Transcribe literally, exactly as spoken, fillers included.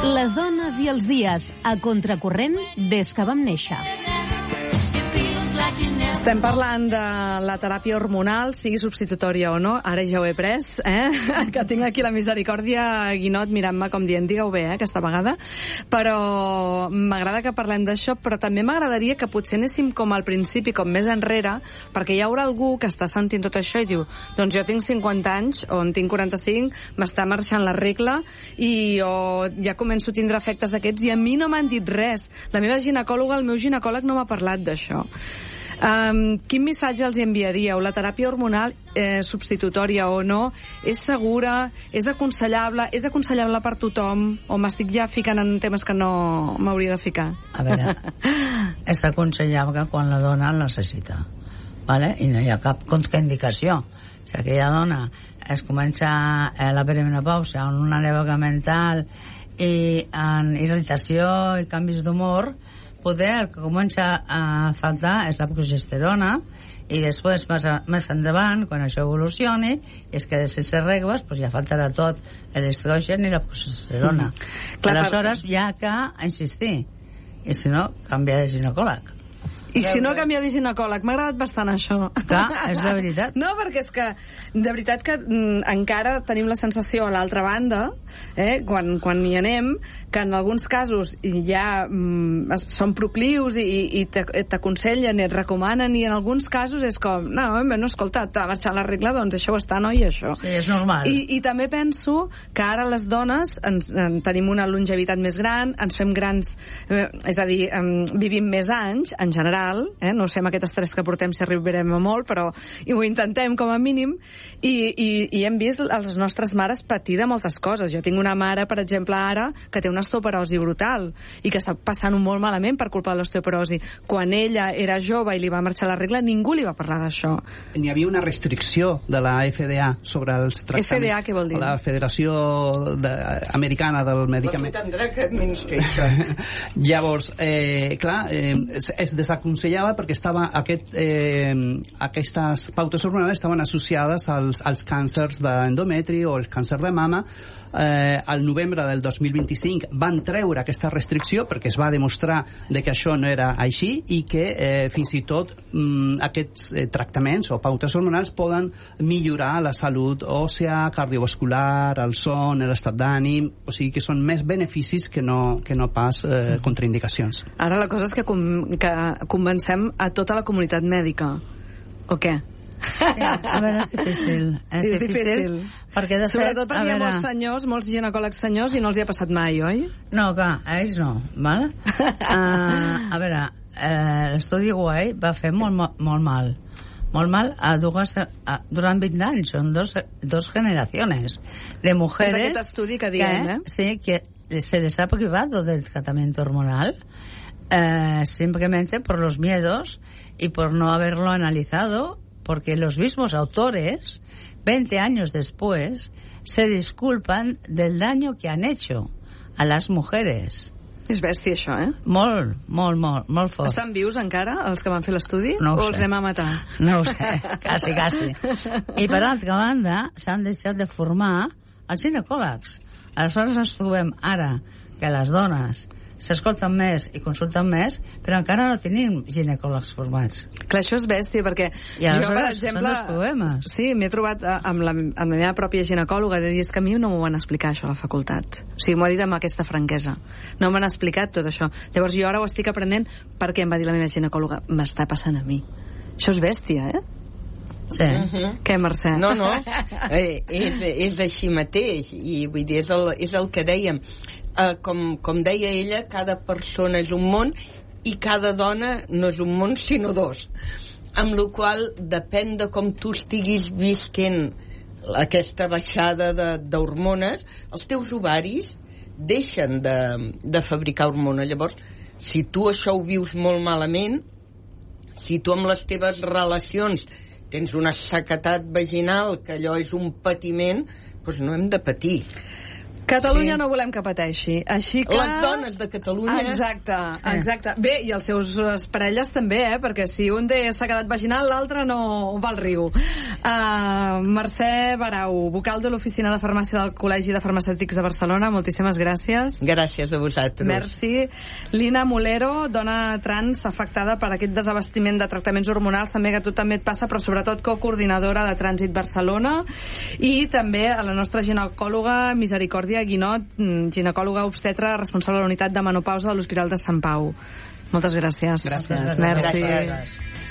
Les dones i els dies, a contracorrent des que vam néixer. Estem parlant de la teràpia hormonal, sigui substitutòria o no. Ara ja ho he pres, eh? Que tinc aquí la Misericòrdia Guinot mirant-me com dient, digue-ho bé, eh, aquesta vegada. Però m'agrada que parlem d'això, però també m'agradaria que potser anéssim com al principi, com més enrere, perquè hi haurà algú que està sentint tot això i diu, doncs jo tinc cinquanta anys, o en tinc quaranta-cinc, m'està marxant la regla, i jo ja començo a tindre efectes d'aquests, i a mi no m'han dit res. La meva ginecòloga, el meu ginecòleg no m'ha parlat d'això. Um, quin missatge els enviaríeu? La teràpia hormonal eh, substitutòria o no és segura? És aconsellable? És aconsellable per tothom? O m'estic ja ficant en temes que no m'hauria de ficar? A veure, és aconsellable quan la dona el necessita, ¿vale? I no hi ha cap contraindicació. Si aquella dona es comença eh, la perimenopausa amb una època mental i en irritació i canvis d'humor, poder el que comença a faltar és la progesterona, i després més, a, més endavant, quan això evolucioni, és que sense regles pues ja faltarà tot l'estrogen i la progesterona. Mm. Clar, aleshores hi ha que insistir, i si no, canviar de ginecòleg. I si no canviar de ginecòleg, m'ha agradat bastant això. Clar, és la veritat. No, perquè és que, de veritat que mm, encara tenim la sensació a l'altra banda, eh, quan, quan hi anem, que en alguns casos ja mm, són proclius i, i t'aconsellen i et recomanen, i en alguns casos és com, no, no, escolta, t'ha marxat la regla, doncs això està, no? I això. Sí, és normal. I, i també penso que ara les dones ens, en, tenim una longevitat més gran, ens fem grans, eh, és a dir, eh, vivim més anys, en general. Eh? No sé amb aquest estrès que portem si arribarem a molt, però i ho intentem com a mínim, i, i, i hem vist les nostres mares patir de moltes coses. Jo tinc una mare, per exemple, ara, que té una osteoporosi brutal i que està passant-ho molt malament per culpa de l'osteoporosi. Quan ella era jove i li va marxar la regla, ningú li va parlar d'això. N'hi havia una restricció de la F D A sobre els tractaments. F D A, què vol dir? La Federació de, Americana del Medicament. La tindrà que administrar això. Llavors, eh, clar, eh, es, es desaconsellava perquè estava aquest, eh, aquestes pautes hormonals estaven associades als, als càncers d'endometri o el càncer de mama. Eh, al novembre del dos mil vint-i-cinc van treure aquesta restricció perquè es va demostrar de que això no era així i que eh, fins i tot mm, aquests eh, tractaments o pautes hormonals poden millorar la salut òssea, cardiovascular, el son, l'estat d'ànim, o sigui que són més beneficis que no, que no pas eh, contraindicacions. Ara la cosa és que, com, que convencem a tota la comunitat mèdica, o què? Sí, a veure, és difícil. És, és difícil, difícil. Perquè de Sobretot fet, perquè hi ha molts senyors, molts ginecòlegs senyors, i no els hi ha passat mai, oi? No, clar, a ells no, val? uh, a veure, uh, l'estudi Guai va fer molt, molt, molt mal. Molt mal a dues, a, durant vint anys, són dos, dos generaciones de mujeres... És aquest estudi que diem, que, eh? Sí, que se les ha privado del tratamiento hormonal eh, simplemente por los miedos y por no haberlo analizado, porque los mismos autores, veinte años después, se disculpan del daño que han hecho a las mujeres. És bèstia, això, eh? Molt, molt, molt, molt fort. Estan vius encara, els que van fer l'estudi? No o sé. els anem a matar? No ho sé, quasi, quasi. I per altra banda, s'han deixat de formar els ginecòlegs. Aleshores ens trobem ara que les dones s'escolten més i consulten més, però encara no tenim ginecòlegs formats. Clar, això és bèstia, perquè I jo, per són exemple... dos problemes. Sí, m'he trobat eh, amb la, amb la meva pròpia ginecòloga de dir, és que a mi no m'ho van explicar, això, a la facultat. O sigui, m'ho ha dit amb aquesta franquesa. No m'han explicat tot això. Llavors jo ara ho estic aprenent perquè em va dir la meva ginecòloga, m'està passant a mi. Això és bèstia, eh? Sí. Uh -huh. Què, Mercè? No, no, eh, és, és així mateix, i vull dir, és el, és el que dèiem. Uh, com, com deia ella, cada persona és un món i cada dona no és un món sinó dos, amb la qual depèn de com tu estiguis visquent aquesta baixada d'hormones, els teus ovaris deixen de, de fabricar hormones. Llavors, si tu això ho vius molt malament, si tu amb les teves relacions tens una sequedat vaginal, que allò és un patiment, doncs no hem de patir. Catalunya Sí. no volem que pateixi. Així que... Les dones de Catalunya... Exacte, exacte. Bé, i els seus les parelles també, eh? Perquè si un té s'ha quedat vaginal, l'altre no va al riu. Uh, Mercè Barau, vocal de l'Oficina de Farmàcia del Col·legi de Farmacèutics de Barcelona, moltíssimes gràcies. Gràcies a vosaltres. Merci. Lina Molero, dona trans afectada per aquest desabastiment de tractaments hormonals, també que a tu també et passa, però sobretot cocoordinadora de Trànsit Barcelona, i també a la nostra ginecòloga Misericòrdia Guinot, ginecòloga obstetra responsable de la unitat de menopausa de l'Hospital de Sant Pau. Moltes gràcies. Gràcies. Merci. Gràcies.